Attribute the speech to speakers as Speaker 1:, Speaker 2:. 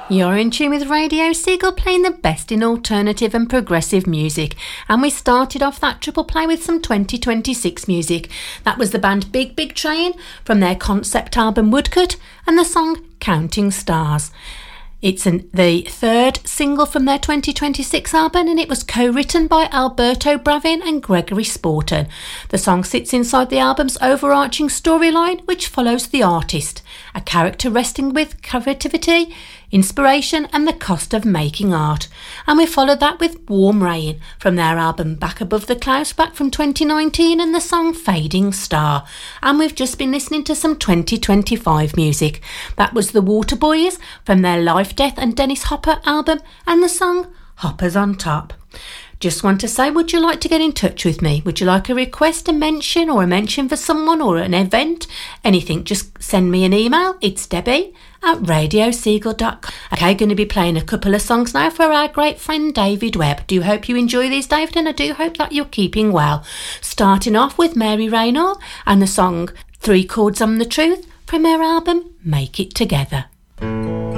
Speaker 1: You're in tune with Radio Seagull, playing the best in alternative and progressive music. And we started off that triple play with some 2026 music. That was the band Big Big Train from their concept album Woodcut and the song Counting Stars. It's the third single from their 2026 album, and it was co-written by Alberto Bravin and Gregory Sporton. The song sits inside the album's overarching storyline, which follows the artist, a character wrestling with creativity, inspiration and the cost of making art. And we followed that with Warm Rain from their album Back Above the Clouds back from 2019 and the song Fading Star. And we've just been listening to some 2025 music. That was the Waterboys from their Life, Death and Dennis Hopper album and the song Hoppers on Top. Just want to say, would you like to get in touch with me? Would you like a request, a mention for someone or an event? Anything, just send me an email. It's Debbie@radioseagull.com. Okay, going to be playing a couple of songs now for our great friend David Webb. Do hope you enjoy these, David, and I do hope that you're keeping well. Starting off with Mary Raynor and the song 3 Chords on the Truth from her album Make It Together.